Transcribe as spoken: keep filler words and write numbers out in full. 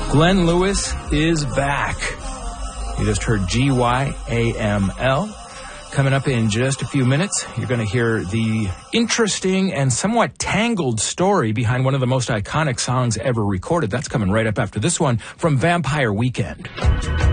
Glenn Lewis is back. You just heard G Y A M L. Coming up in just a few minutes, you're going to hear the interesting and somewhat tangled story behind one of the most iconic songs ever recorded. That's coming right up after this one from Vampire Weekend.